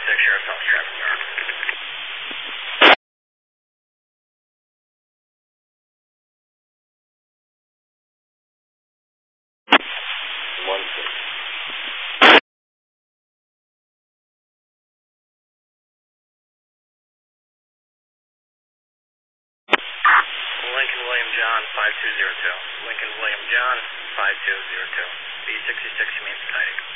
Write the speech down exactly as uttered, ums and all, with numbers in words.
six, Sheriff's Office, traffic guard. one six. Lincoln William John, five two zero two. Lincoln William John, five two zero two. B sixty-six, you mean citing.